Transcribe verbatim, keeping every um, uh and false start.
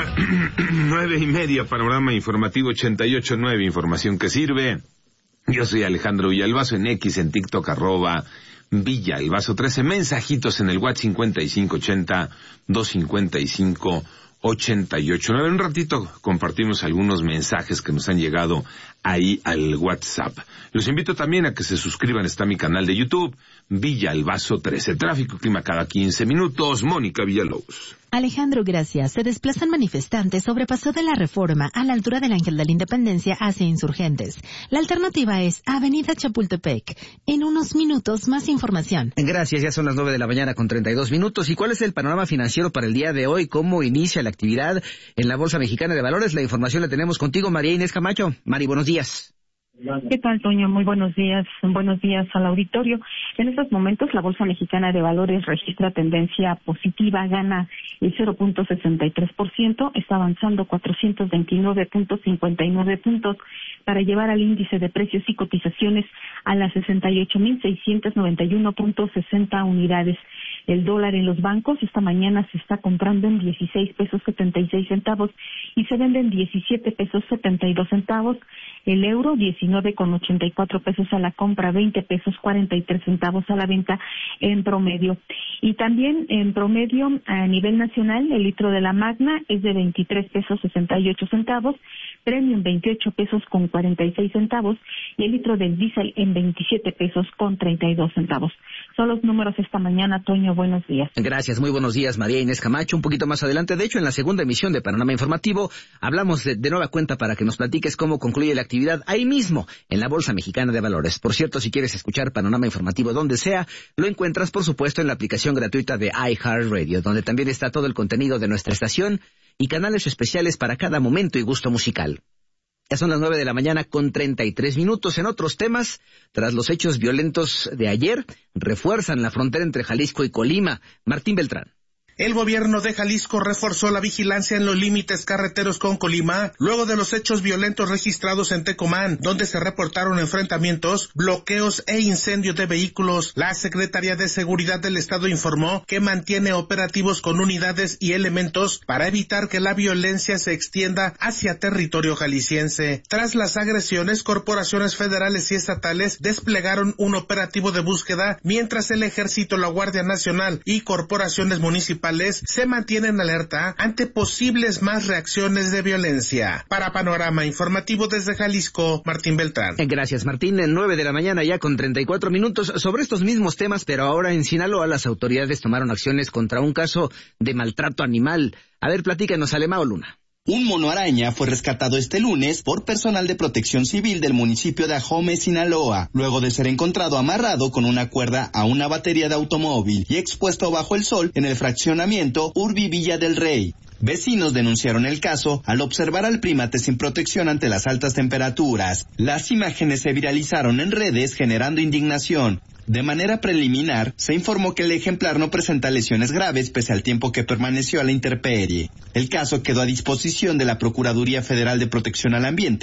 Nueve y media, panorama informativo ochenta y ocho nueve, información que sirve. Yo soy Alejandro Villalbazo, en X, en TikTok, arroba Villalbazo trece, mensajitos en el WhatsApp cincuenta y cinco ochenta, doscientos cincuenta y cinco ochenta y ocho nueve. En un ratito compartimos algunos mensajes que nos han llegado ahí al WhatsApp. Los invito también a que se suscriban, está mi canal de YouTube, Villalbazo trece. Tráfico y clima cada quince minutos. Mónica Villalobos. Alejandro, gracias. Se desplazan manifestantes sobre Paso de la Reforma a la altura del Ángel de la Independencia hacia Insurgentes. La alternativa es Avenida Chapultepec. En unos minutos, más información. Gracias, ya son las nueve de la mañana con treinta y dos minutos. ¿Y cuál es el panorama financiero para el día de hoy? ¿Cómo inicia la actividad en la Bolsa Mexicana de Valores? La información la tenemos contigo, María Inés Camacho. Mari, buenos días. ¿Qué tal, Toño? Muy buenos días. Buenos días al auditorio. En estos momentos, la Bolsa Mexicana de Valores registra tendencia positiva, gana el cero punto sesenta y tres por ciento, está avanzando cuatrocientos veintinueve punto cincuenta y nueve puntos para llevar al índice de precios y cotizaciones a las sesenta y ocho mil seiscientos noventa y uno punto sesenta unidades. El dólar en los bancos esta mañana se está comprando en dieciséis pesos setenta y seis centavos y se vende en diecisiete pesos setenta y dos centavos. El euro diecinueve con ochenta y cuatro pesos a la compra, veinte pesos cuarenta y tres centavos a la venta en promedio. Y también en promedio a nivel nacional, el litro de la Magna es de veintitrés pesos sesenta y ocho centavos, Premium veintiocho pesos con cuarenta y seis centavos y el litro del diésel en veintisiete pesos con treinta y dos centavos. Son los números esta mañana, Toño. Buenos días. Gracias, muy buenos días, María Inés Camacho. Un poquito más adelante, de hecho, en la segunda emisión de Panorama Informativo, hablamos de, de nueva cuenta para que nos platiques cómo concluye la actividad ahí mismo, en la Bolsa Mexicana de Valores. Por cierto, si quieres escuchar Panorama Informativo donde sea, lo encuentras, por supuesto, en la aplicación gratuita de iHeartRadio, donde también está todo el contenido de nuestra estación y canales especiales para cada momento y gusto musical. Ya son las nueve de la mañana con treinta y tres minutos. En otros temas, tras los hechos violentos de ayer, refuerzan la frontera entre Jalisco y Colima. Martín Beltrán. El gobierno de Jalisco reforzó la vigilancia en los límites carreteros con Colima, luego de los hechos violentos registrados en Tecomán, donde se reportaron enfrentamientos, bloqueos e incendios de vehículos. La Secretaría de Seguridad del Estado informó que mantiene operativos con unidades y elementos para evitar que la violencia se extienda hacia territorio jalisciense. Tras las agresiones, corporaciones federales y estatales desplegaron un operativo de búsqueda, mientras el Ejército, la Guardia Nacional y corporaciones municipales se mantienen alerta ante posibles más reacciones de violencia. Para Panorama Informativo desde Jalisco, Martín Beltrán. Gracias, Martín. En nueve de la mañana ya con treinta y cuatro minutos sobre estos mismos temas, pero ahora en Sinaloa las autoridades tomaron acciones contra un caso de maltrato animal. A ver, platícanos, Alemao Luna. Un mono araña fue rescatado este lunes por personal de protección civil del municipio de Ajome, Sinaloa, luego de ser encontrado amarrado con una cuerda a una batería de automóvil y expuesto bajo el sol en el fraccionamiento Urbi Villa del Rey. Vecinos denunciaron el caso al observar al primate sin protección ante las altas temperaturas. Las imágenes se viralizaron en redes generando indignación. De manera preliminar, se informó que el ejemplar no presenta lesiones graves pese al tiempo que permaneció a la intemperie. El caso quedó a disposición de la Procuraduría Federal de Protección al Ambiente